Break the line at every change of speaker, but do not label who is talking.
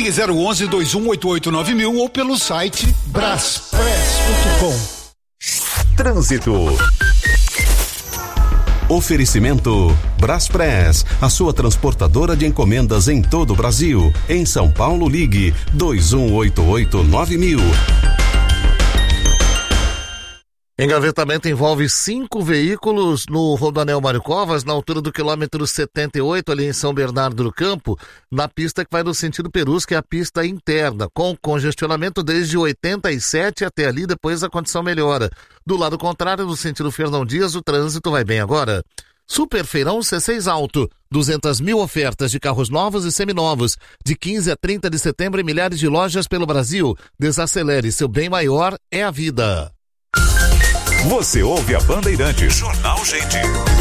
Ligue 011-2188-9000 ou pelo site braspress.com.
Trânsito. Oferecimento Braspress, a sua transportadora de encomendas em todo o Brasil. Em São Paulo, ligue 2188-9000.
Engavetamento envolve 5 veículos no Rodoanel Mário Covas, na altura do quilômetro 78, ali em São Bernardo do Campo, na pista que vai no sentido Perus, que é a pista interna, com congestionamento desde 87 até ali, depois a condição melhora. Do lado contrário, no sentido Fernão Dias, o trânsito vai bem agora. Super Feirão C6 Alto, 200.000 ofertas de carros novos e seminovos, de 15 a 30 de setembro em milhares de lojas pelo Brasil. Desacelere, seu bem maior é a vida.
Você ouve a Bandeirantes. Jornal Gente.